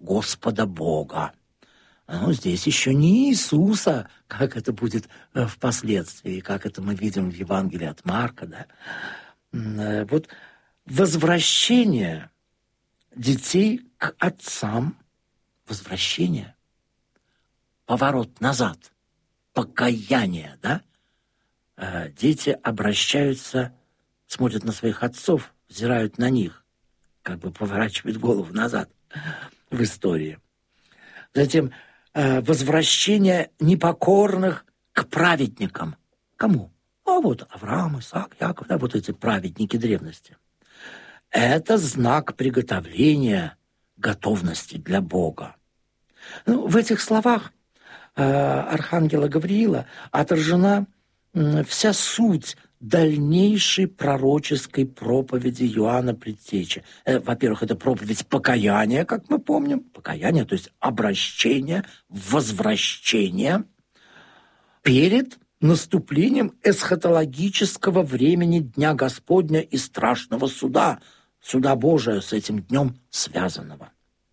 Господа Бога. Но здесь еще не Иисуса, как это будет впоследствии, как это мы видим в Евангелии от Марка. Да? Вот возвращение детей к отцам, возвращение, поворот назад, покаяние, да? Дети обращаются, смотрят на своих отцов, взирают на них, как бы поворачивают голову назад в истории. Затем возвращение непокорных к праведникам. Кому? А вот Авраам, Исаак, Яков, да, вот эти праведники древности. Это знак приготовления готовности для Бога. Ну, в этих словах архангела Гавриила отражена вся суть дальнейшей пророческой проповеди Иоанна Предтечи. Во-первых, это проповедь покаяния, как мы помним. Покаяние, то есть обращение, возвращение перед наступлением эсхатологического времени Дня Господня и страшного суда, суда Божия с этим днем связанного.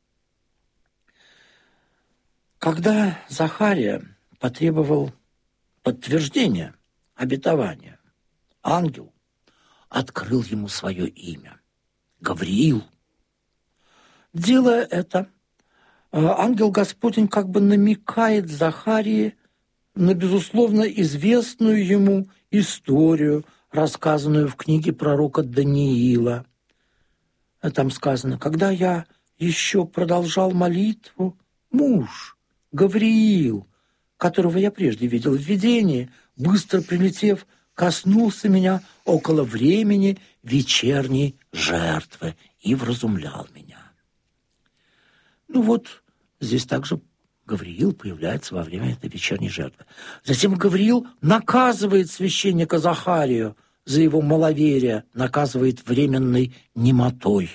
Когда Захария потребовал подтверждения обетования, ангел открыл ему свое имя – Гавриил. Делая это, ангел Господень как бы намекает Захарии на, безусловно, известную ему историю, рассказанную в книге пророка Даниила. Там сказано: «Когда я еще продолжал молитву, муж Гавриил, которого я прежде видел в видении, быстро прилетев, коснулся меня около времени вечерней жертвы и вразумлял меня». Ну вот, здесь также Гавриил появляется во время этой вечерней жертвы. Затем Гавриил наказывает священника Захарию за его маловерие, наказывает временной немотой.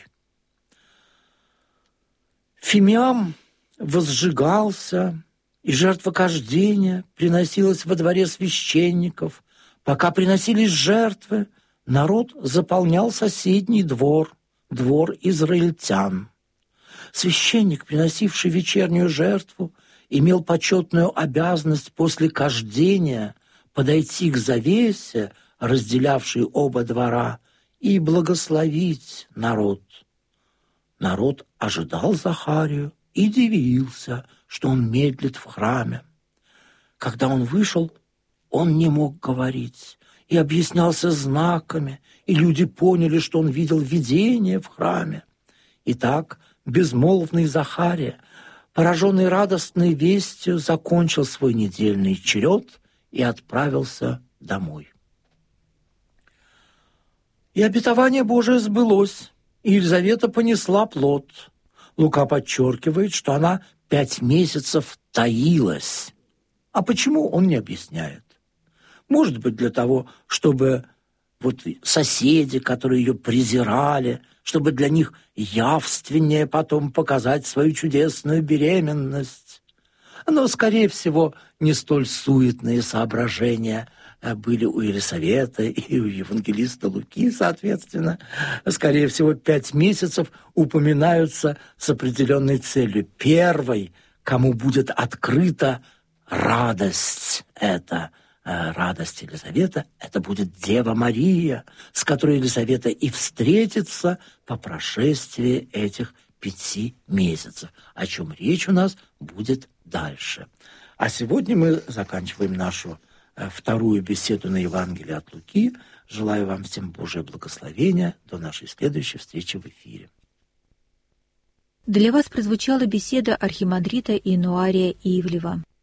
Фимиам возжигался, и жертвокождение приносилось во дворе священников. Пока приносились жертвы, народ заполнял соседний двор, двор израильтян. Священник, приносивший вечернюю жертву, имел почетную обязанность после кождения подойти к завесе, разделявшей оба двора, и благословить народ. Народ ожидал Захарию и дивился, что он медлит в храме. Когда он вышел, он не мог говорить и объяснялся знаками, и люди поняли, что он видел видение в храме. Итак, безмолвный Захария, пораженный радостной вестью, закончил свой недельный черед и отправился домой. И обетование Божие сбылось, и Елизавета понесла плод. Лука подчеркивает, что она 5 месяцев таилась. А почему, он не объясняет. Может быть, для того, чтобы вот соседи, которые ее презирали, чтобы для них явственнее потом показать свою чудесную беременность. Но, скорее всего, не столь суетные соображения были у Елисаветы и у евангелиста Луки, соответственно. Скорее всего, 5 месяцев упоминаются с определенной целью. Первой, кому будет открыта радость эта, радость Елизаветы, это будет Дева Мария, с которой Елизавета и встретится по прошествии этих 5 месяцев, о чем речь у нас будет дальше. А сегодня мы заканчиваем нашу вторую беседу на Евангелие от Луки. Желаю вам всем Божие благословения. До нашей следующей встречи в эфире. Для вас прозвучала беседа архимандрита Иануария Ивлева.